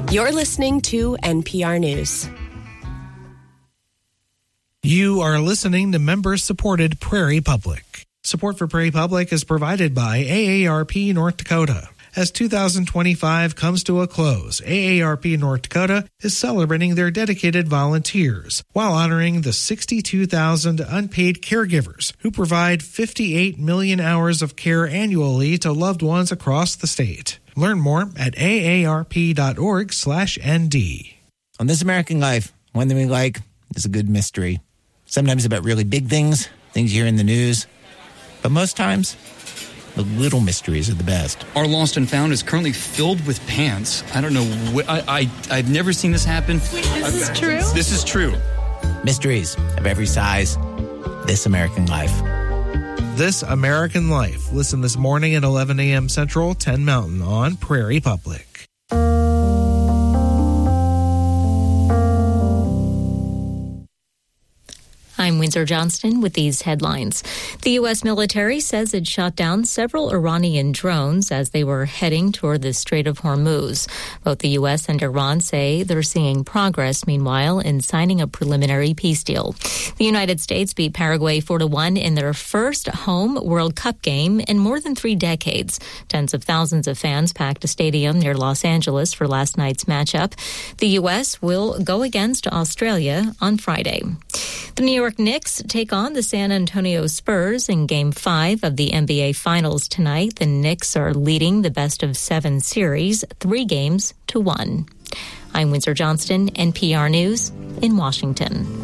You're listening to NPR News. You are listening to member-supported Prairie Public. Support for Prairie Public is provided by AARP North Dakota. As 2025 comes to a close, AARP North Dakota is celebrating their dedicated volunteers while honoring the 62,000 unpaid caregivers who provide 58 million hours of care annually to loved ones across the state. Learn more at aarp.org/ND. On This American Life, one thing we like is a good mystery. Sometimes about really big things you hear in the news. But most times, the little mysteries are the best. Our Lost and Found is currently filled with pants. I don't know. I've never seen this happen. Wait, this is true? This is true. Mysteries of every size. This American Life. This American Life. Listen this morning at 11 a.m. Central, 10 Mountain on Prairie Public. I'm Windsor Johnston with these headlines. The U.S. military says it shot down several Iranian drones as they were heading toward the Strait of Hormuz. Both the U.S. and Iran say they're seeing progress, meanwhile, in signing a preliminary peace deal. The United States beat Paraguay 4-1 in their first home World Cup game in more than 3 decades. Tens of thousands of fans packed a stadium near Los Angeles for last night's matchup. The U.S. will go against Australia on Friday. The New York Knicks take on the San Antonio Spurs in Game 5 of the NBA Finals tonight. The Knicks are leading the best-of-7 series 3-1. I'm Windsor Johnston, NPR News in Washington.